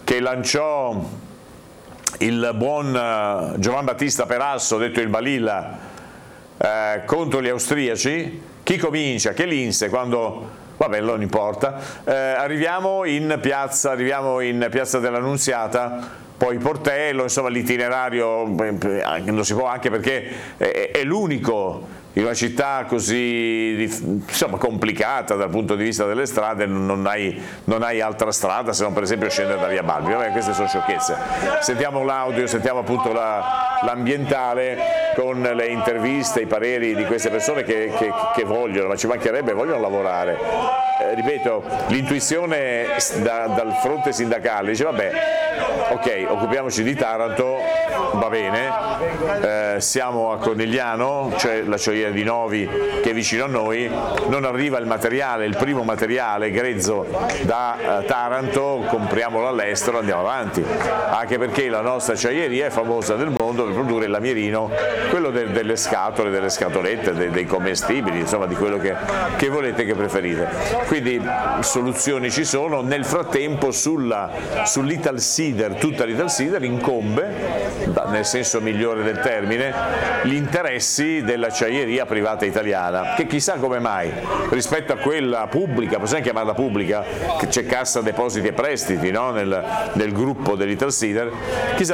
che lanciò il buon Giovan Battista Perasso, detto il Balilla, contro gli austriaci. Chi comincia? Che Linse, quando... Vabbè, non importa. Arriviamo in piazza dell'Annunziata, poi Portello, insomma l'itinerario non si può, anche perché è l'unico in una città così insomma complicata dal punto di vista delle strade, non hai altra strada se non per esempio scendere da via Balbi. Vabbè, queste sono sciocchezze. Sentiamo l'audio, sentiamo appunto l'ambientale con le interviste, i pareri di queste persone che vogliono, ma ci mancherebbe, vogliono lavorare. Ripeto, l'intuizione dal fronte sindacale dice vabbè, ok, occupiamoci di Taranto, va bene, siamo a Cornigliano, cioè la cioiera di Novi che è vicino a noi, non arriva il primo materiale grezzo da Taranto, compriamolo all'estero, andiamo avanti, anche perché la nostra acciaieria è famosa nel mondo per produrre il lamierino, quello delle scatole, delle scatolette, dei commestibili, insomma di quello che volete, che preferite. Quindi soluzioni ci sono. Nel frattempo sull'Italsider, tutta l'Italsider incombe, nel senso migliore del termine, gli interessi dell'acciaieria privata italiana, che chissà come mai rispetto a quella pubblica, possiamo chiamarla pubblica, che c'è Cassa Depositi e Prestiti, no? nel gruppo dell'Italsider, chissà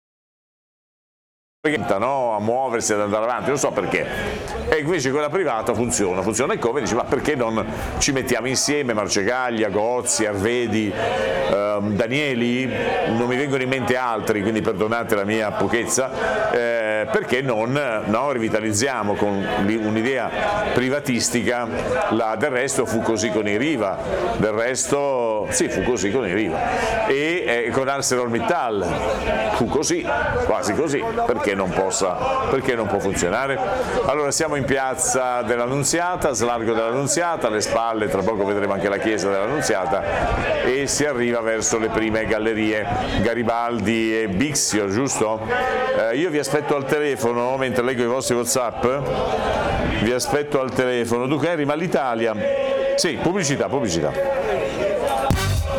no? A muoversi, ad andare avanti, non so perché. E invece quella privata funziona e come? Dice, ma perché non ci mettiamo insieme Marcegaglia, Gozzi, Arvedi, Danieli, non mi vengono in mente altri, quindi perdonate la mia pochezza, perché non rivitalizziamo con un'idea privatistica, del resto fu così con i Riva, fu così con i Riva, e con ArcelorMittal fu così, quasi così, perché non può funzionare? Allora siamo in piazza dell'Annunziata, slargo dell'Annunziata, alle spalle tra poco vedremo anche la chiesa dell'Annunziata, e si arriva verso le prime gallerie Garibaldi e Bixio, giusto? Io vi aspetto al telefono mentre leggo i vostri WhatsApp, vi aspetto al telefono. Dunque Henry, ma l'Italia? Sì, pubblicità.